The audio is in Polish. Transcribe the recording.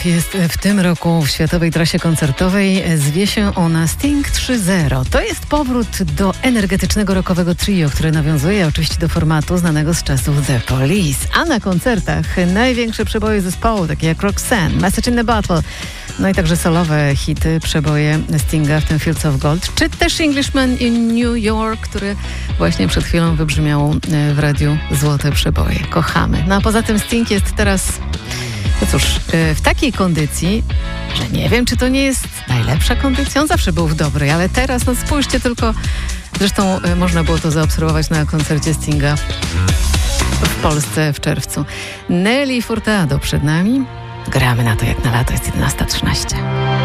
jest w tym roku w światowej trasie koncertowej. Zwie się ona Sting 3.0. To jest powrót do energetycznego rockowego trio, które nawiązuje oczywiście do formatu znanego z czasów The Police. A na koncertach największe przeboje zespołu, takie jak Roxanne, Message in the Bottle, no i także solowe hity, przeboje Stinga, w tym Fields of Gold, czy też Englishman in New York, który właśnie przed chwilą wybrzmiał w radiu Złote Przeboje. Kochamy. No a poza tym Sting jest teraz, no cóż, w takiej kondycji, że nie wiem, czy to nie jest najlepsza kondycja. On zawsze był w dobrej, ale teraz, no spójrzcie tylko, zresztą można było to zaobserwować na koncercie Stinga w Polsce w czerwcu. Nelly Furtado przed nami. Gramy na to jak na lato, jest 11:13.